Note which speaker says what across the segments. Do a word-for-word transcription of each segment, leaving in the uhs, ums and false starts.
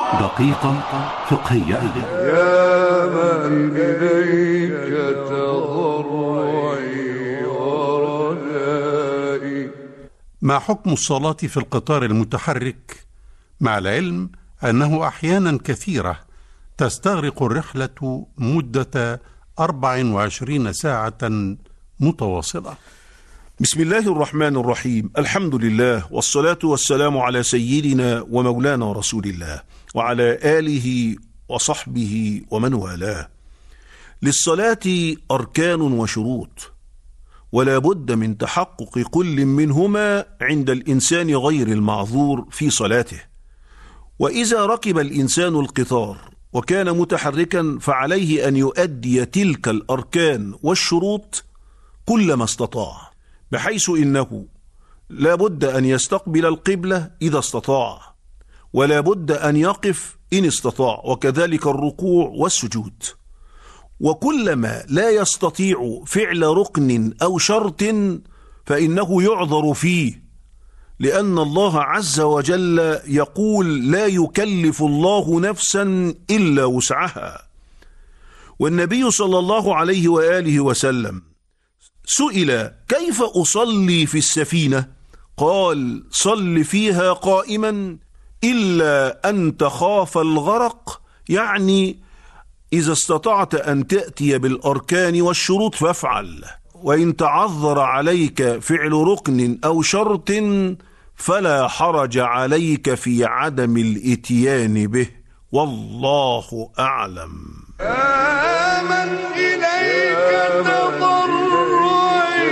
Speaker 1: دقيقة فقهية.
Speaker 2: يا من إليك تضرعي ورجائي.
Speaker 3: ما حكم الصلاة في القطار المتحرك، مع العلم أنه أحيانا كثيرة تستغرق الرحلة مدة أربع وعشرين ساعة متواصلة؟
Speaker 4: بسم الله الرحمن الرحيم. الحمد لله والصلاة والسلام على سيدنا ومولانا رسول الله وعلى آله وصحبه ومن والاه. للصلاة أركان وشروط، ولا بد من تحقق كل منهما عند الإنسان غير المعذور في صلاته. وإذا ركب الإنسان القطار وكان متحركا فعليه أن يؤدي تلك الأركان والشروط كلما استطاع، بحيث إنه لا بد أن يستقبل القبلة إذا استطاع، ولا بد أن يقف إن استطاع، وكذلك الركوع والسجود. وكلما لا يستطيع فعل ركن أو شرط فإنه يعذر فيه، لأن الله عز وجل يقول: لا يكلف الله نفسا إلا وسعها. والنبي صلى الله عليه وآله وسلم سئل: كيف أصلي في السفينة؟ قال: صل فيها قائما إلا أن تخاف الغرق، يعني إذا استطعت أن تأتي بالأركان والشروط فافعل، وإن تعذر عليك فعل ركن أو شرط فلا حرج عليك في عدم الإتيان به، والله أعلم.
Speaker 2: يا من إليك تضرعي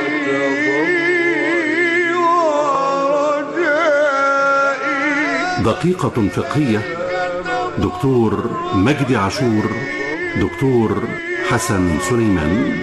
Speaker 2: ورجائي.
Speaker 1: دقيقة فقهية. دكتور مجدي عاشور، دكتور حسن سليمان.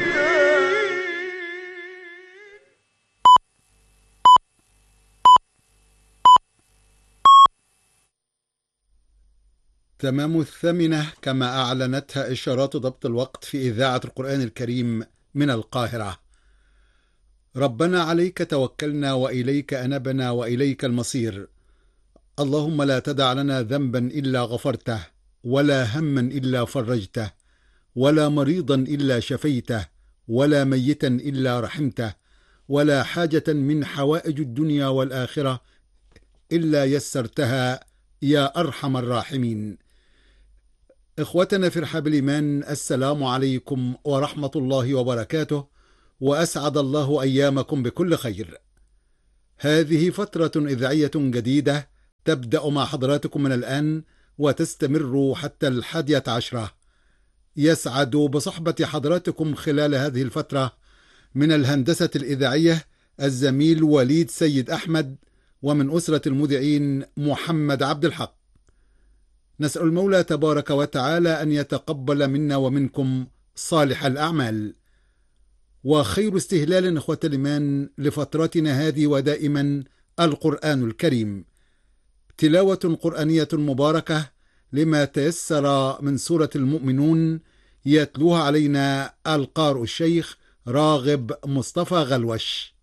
Speaker 5: تمام الثامنة كما أعلنتها إشارات ضبط الوقت في إذاعة القرآن الكريم من القاهرة. ربنا عليك توكلنا وإليك أنبنا وإليك المصير. اللهم لا تدع لنا ذنبا إلا غفرته، ولا هما إلا فرجته، ولا مريضا إلا شفيته، ولا ميتا إلا رحمته، ولا حاجة من حوائج الدنيا والآخرة إلا يسرتها يا أرحم الراحمين. إخوتنا في رحاب الإيمان، السلام عليكم ورحمة الله وبركاته، وأسعد الله أيامكم بكل خير. هذه فترة إذاعية جديدة تبدأ مع حضراتكم من الآن وتستمر حتى الحادية عشرة. يسعد بصحبة حضراتكم خلال هذه الفترة من الهندسة الإذاعية الزميل وليد سيد أحمد، ومن أسرة المذيعين محمد عبد الحق. نسأل المولى تبارك وتعالى أن يتقبل منا ومنكم صالح الأعمال. وخير استهلال إخوة الإيمان لفترتنا هذه ودائما القرآن الكريم، تلاوة قرآنية مباركة لما تيسر من سورة المؤمنون، يتلوها علينا القارئ الشيخ راغب مصطفى غلوش.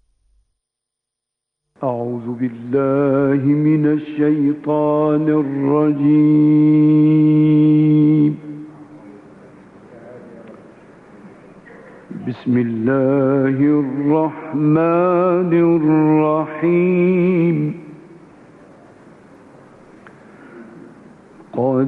Speaker 2: أعوذ بالله من الشيطان الرجيم. بسم الله الرحمن الرحيم. قد